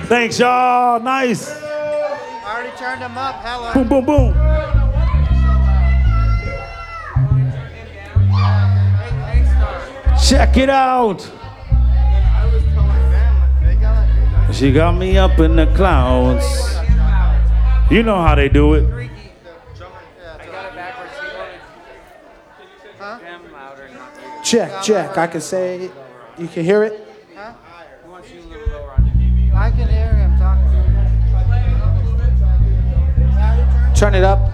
Thanks, y'all. Nice. I already turned them up. Hello. Boom, boom, boom. Check it out. She got me up in the clouds. You know how they do it. Check, check. I can say it. You can hear it? Huh? I can hear him talking. Turn it up.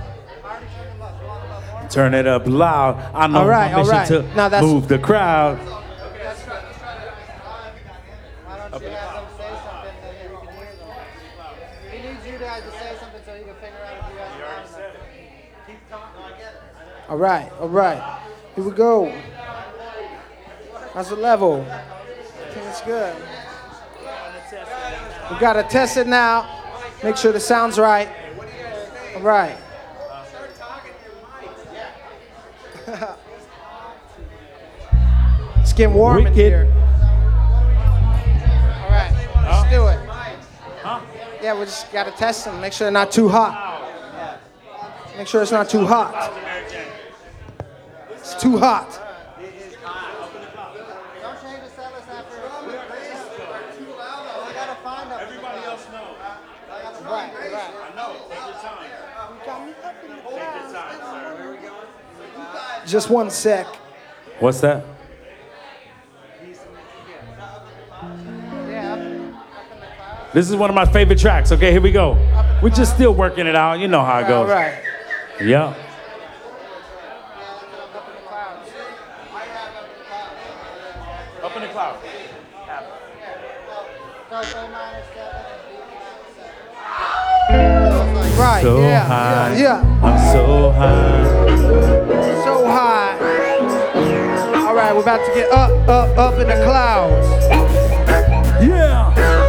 Turn it up loud. I know All right, my mission all right. to Now that's- move the crowd. Why don't you have them say something so that we can hear them? He needs you guys to say something so he can figure out if you guys are loud enough. Keep talking. All right, all right. Here we go. How's the level? I think it's good. We gotta test it now. Make sure the sound's right. All right. It's getting warm in Wicked. here. All right, let's do it. Yeah, we just gotta test them. Make sure they're not too hot. Make sure it's not too hot. It's too hot. Don't change the set list after. We gotta find them. Everybody else knows. Right, right. Just one sec. What's that? Yeah. This is one of my favorite tracks. Okay, here we go. We're just still working it out. You know how it All goes. right. Yeah. Up in the cloud. Right. So yeah. high. Yeah. I'm so high. So high. All right, we're about to get up in the clouds. Yeah.